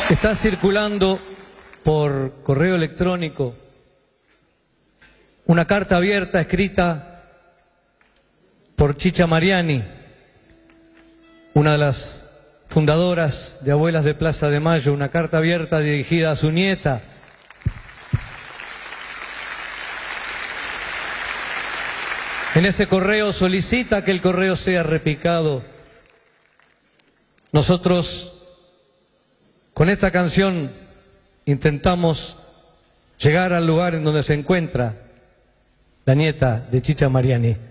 Está circulando por correo electrónico una carta abierta escrita por Chicha Mariani, una de las fundadoras de Abuelas de Plaza de Mayo, una carta abierta dirigida a su nieta. En ese correo solicita que el correo sea repicado. Nosotros, con esta canción, intentamos llegar al lugar en donde se encuentra la nieta de Chicha Mariani.